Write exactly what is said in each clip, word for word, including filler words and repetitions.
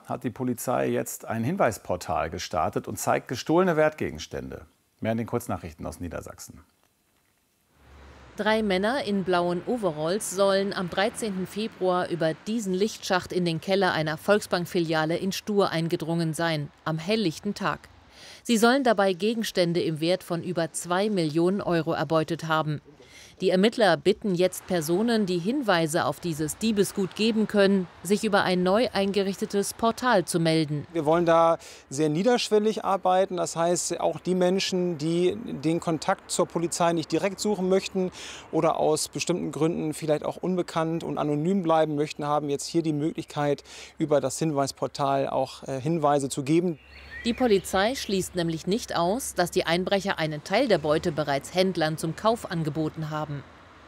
hat die Polizei jetzt ein Hinweisportal gestartet und zeigt gestohlene Wertgegenstände. Mehr in den Kurznachrichten aus Niedersachsen. Drei Männer in blauen Overalls sollen am dreizehnten Februar über diesen Lichtschacht in den Keller einer Volksbank-Filiale in Stur eingedrungen sein, am helllichten Tag. Sie sollen dabei Gegenstände im Wert von über zwei Millionen Euro erbeutet haben. Die Ermittler bitten jetzt Personen, die Hinweise auf dieses Diebesgut geben können, sich über ein neu eingerichtetes Portal zu melden. Wir wollen da sehr niederschwellig arbeiten. Das heißt, auch die Menschen, die den Kontakt zur Polizei nicht direkt suchen möchten oder aus bestimmten Gründen vielleicht auch unbekannt und anonym bleiben möchten, haben jetzt hier die Möglichkeit, über das Hinweisportal auch Hinweise zu geben. Die Polizei schließt nämlich nicht aus, dass die Einbrecher einen Teil der Beute bereits Händlern zum Kauf angeboten haben.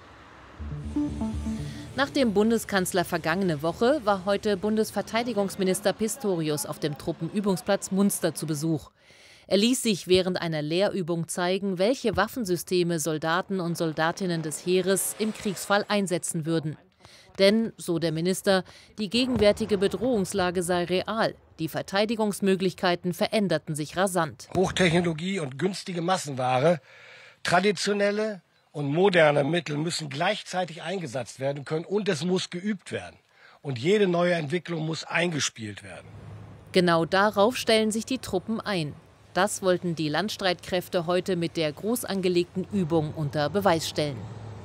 Nach dem Bundeskanzler vergangene Woche war heute Bundesverteidigungsminister Pistorius auf dem Truppenübungsplatz Munster zu Besuch. Er ließ sich während einer Lehrübung zeigen, welche Waffensysteme Soldaten und Soldatinnen des Heeres im Kriegsfall einsetzen würden. Denn, so der Minister, die gegenwärtige Bedrohungslage sei real. Die Verteidigungsmöglichkeiten veränderten sich rasant. Hochtechnologie und günstige Massenware, traditionelle und moderne Mittel müssen gleichzeitig eingesetzt werden können und es muss geübt werden. Und jede neue Entwicklung muss eingespielt werden. Genau darauf stellen sich die Truppen ein. Das wollten die Landstreitkräfte heute mit der groß angelegten Übung unter Beweis stellen.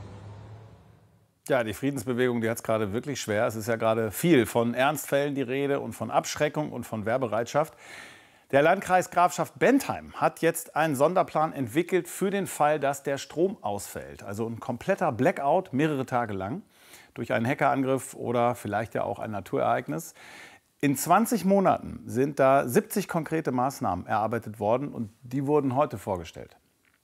Ja, die Friedensbewegung, die hat es gerade wirklich schwer. Es ist ja gerade viel von Ernstfällen die Rede und von Abschreckung und von Wehrbereitschaft. Der Landkreis Grafschaft Bentheim hat jetzt einen Sonderplan entwickelt für den Fall, dass der Strom ausfällt. Also ein kompletter Blackout mehrere Tage lang durch einen Hackerangriff oder vielleicht ja auch ein Naturereignis. In zwanzig Monaten sind da siebzig konkrete Maßnahmen erarbeitet worden und die wurden heute vorgestellt.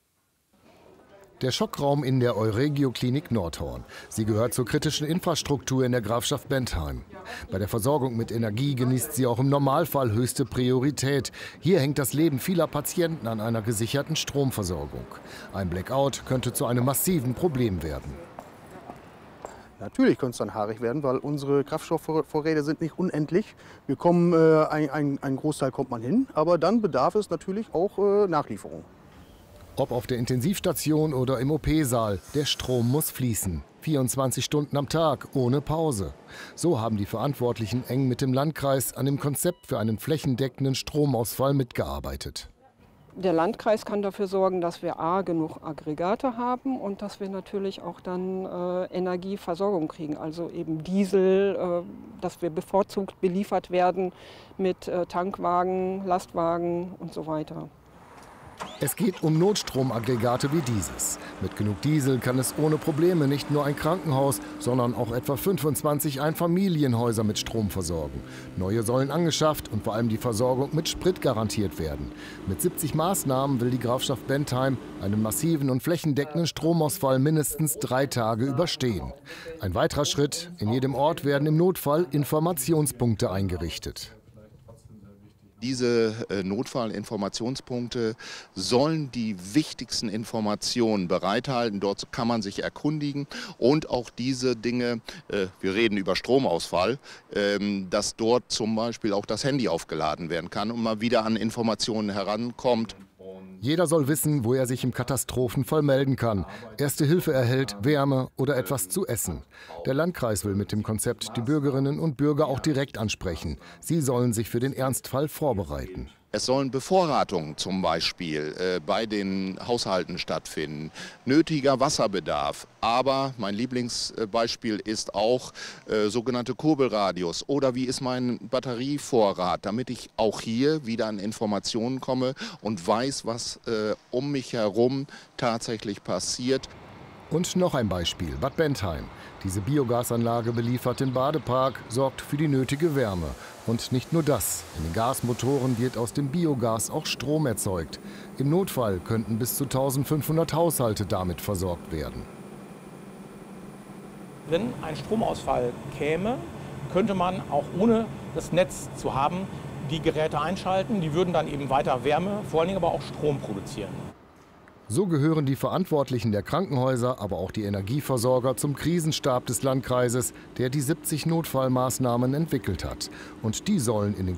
Der Schockraum in der Euregio-Klinik Nordhorn. Sie gehört zur kritischen Infrastruktur in der Grafschaft Bentheim. Bei der Versorgung mit Energie genießt sie auch im Normalfall höchste Priorität. Hier hängt das Leben vieler Patienten an einer gesicherten Stromversorgung. Ein Blackout könnte zu einem massiven Problem werden. Natürlich könnte es dann haarig werden, weil unsere Kraftstoffvorräte sind nicht unendlich. Wir kommen, äh, ein, ein, ein Großteil kommt man hin, aber dann bedarf es natürlich auch äh, Nachlieferung. Ob auf der Intensivstation oder im O P-Saal, der Strom muss fließen. vierundzwanzig Stunden am Tag, ohne Pause. So haben die Verantwortlichen eng mit dem Landkreis an dem Konzept für einen flächendeckenden Stromausfall mitgearbeitet. Der Landkreis kann dafür sorgen, dass wir a. genug Aggregate haben und dass wir natürlich auch dann äh, Energieversorgung kriegen. Also eben Diesel, äh, dass wir bevorzugt beliefert werden mit äh, Tankwagen, Lastwagen und so weiter. Es geht um Notstromaggregate wie dieses. Mit genug Diesel kann es ohne Probleme nicht nur ein Krankenhaus, sondern auch etwa fünfundzwanzig Einfamilienhäuser mit Strom versorgen. Neue sollen angeschafft und vor allem die Versorgung mit Sprit garantiert werden. Mit siebzig Maßnahmen will die Grafschaft Bentheim einen massiven und flächendeckenden Stromausfall mindestens drei Tage überstehen. Ein weiterer Schritt: In jedem Ort werden im Notfall Informationspunkte eingerichtet. Diese äh, Notfallinformationspunkte sollen die wichtigsten Informationen bereithalten. Dort kann man sich erkundigen und auch diese Dinge, äh, wir reden über Stromausfall, ähm, dass dort zum Beispiel auch das Handy aufgeladen werden kann und mal wieder an Informationen herankommt. Jeder soll wissen, wo er sich im Katastrophenfall melden kann, Erste Hilfe erhält, Wärme oder etwas zu essen. Der Landkreis will mit dem Konzept die Bürgerinnen und Bürger auch direkt ansprechen. Sie sollen sich für den Ernstfall vorbereiten. Es sollen Bevorratungen zum Beispiel äh, bei den Haushalten stattfinden, nötiger Wasserbedarf. Aber mein Lieblingsbeispiel ist auch äh, sogenannte Kurbelradius oder wie ist mein Batterievorrat, damit ich auch hier wieder an Informationen komme und weiß, was äh, um mich herum tatsächlich passiert. Und noch ein Beispiel, Bad Bentheim. Diese Biogasanlage beliefert den Badepark, sorgt für die nötige Wärme. Und nicht nur das, in den Gasmotoren wird aus dem Biogas auch Strom erzeugt. Im Notfall könnten bis zu eintausendfünfhundert Haushalte damit versorgt werden. Wenn ein Stromausfall käme, könnte man auch ohne das Netz zu haben, die Geräte einschalten. Die würden dann eben weiter Wärme, vor allen Dingen aber auch Strom produzieren. So gehören die Verantwortlichen der Krankenhäuser, aber auch die Energieversorger zum Krisenstab des Landkreises, der die siebzig Notfallmaßnahmen entwickelt hat. Und die sollen in den